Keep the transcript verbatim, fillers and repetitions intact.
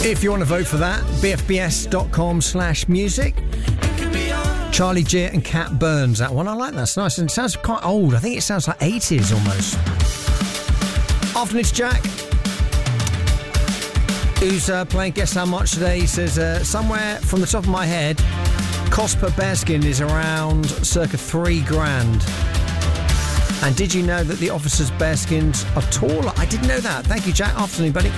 If you want to vote for that, bfbs.com slash music. Charlie Gitt and Cat Burns, that one. I like that. It's nice. And it sounds quite old. I think it sounds like eighties almost. Afternoon, Jack. Who's uh, playing Guess How Much today? He says, uh, somewhere from the top of my head, cost per bearskin is around circa three grand. And did you know that the officers' bearskins are taller? I didn't know that. Thank you, Jack. Afternoon, buddy.